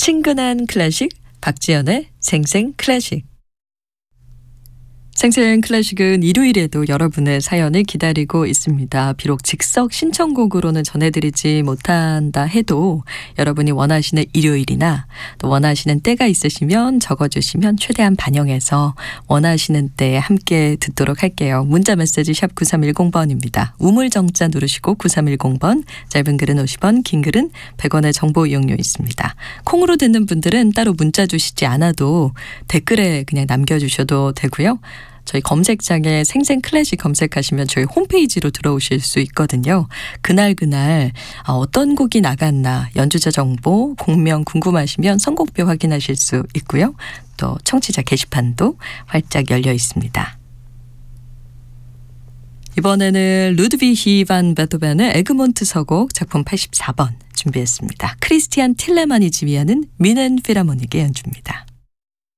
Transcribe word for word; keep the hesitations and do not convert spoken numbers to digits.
친근한 클래식, 박지연의 생생 클래식. 생생 클래식은 일요일에도 여러분의 사연을 기다리고 있습니다. 비록 즉석 신청곡으로는 전해드리지 못한다 해도 여러분이 원하시는 일요일이나 또 원하시는 때가 있으시면 적어주시면 최대한 반영해서 원하시는 때에 함께 듣도록 할게요. 문자 메시지 샵 구삼일공 번입니다. 우물정자 누르시고 구삼일공 번, 짧은 글은 오십 원, 긴 글은 백 원의 정보 이용료 있습니다. 콩으로 듣는 분들은 따로 문자 주시지 않아도 댓글에 그냥 남겨주셔도 되고요. 저희 검색창에 생생 클래식 검색하시면 저희 홈페이지로 들어오실 수 있거든요. 그날그날 어떤 곡이 나갔나 연주자 정보, 곡명 궁금하시면 선곡표 확인하실 수 있고요. 또 청취자 게시판도 활짝 열려 있습니다. 이번에는 루드비히 반 베토벤의 에그몬트 서곡 작품 팔십사 번 준비했습니다. 크리스티안 틸레만이 지휘하는 미넨 필하모닉의 연주입니다.